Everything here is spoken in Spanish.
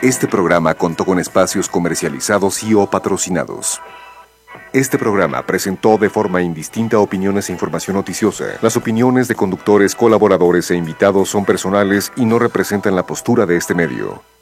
Este programa contó con espacios comercializados y o patrocinados. Este programa presentó de forma indistinta opiniones e información noticiosa. Las opiniones de conductores, colaboradores e invitados son personales y no representan la postura de este medio.